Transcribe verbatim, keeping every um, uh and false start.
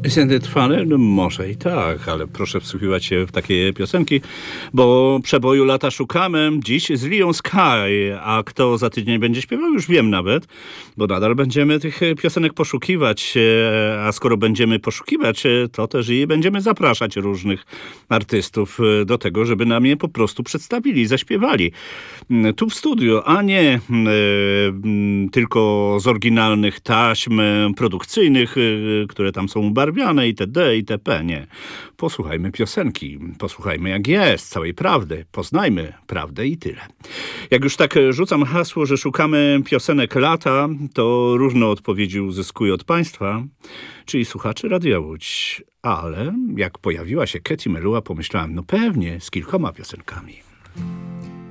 Zainteresowany? No może i tak, ale proszę wsłuchiwać się w takie piosenki, bo przeboju lata szukamy dziś z Lią Sky, a kto za tydzień będzie śpiewał, już wiem nawet, bo nadal będziemy tych piosenek poszukiwać, a skoro będziemy poszukiwać, to też i będziemy zapraszać różnych artystów do tego, żeby nam je po prostu przedstawili, zaśpiewali. Tu w studiu, a nie y, tylko z oryginalnych taśm produkcyjnych, y, które tam są ubarwiane itd., itp. Nie. Posłuchajmy piosenki, posłuchajmy jak jest, całej prawdy, poznajmy prawdę i tyle. Jak już tak rzucam hasło, że szukamy piosenek lata, to różne odpowiedzi uzyskuję od państwa, czyli słuchaczy Radia Łódź. Ale jak pojawiła się Katy Melua, pomyślałem, no pewnie, z kilkoma piosenkami.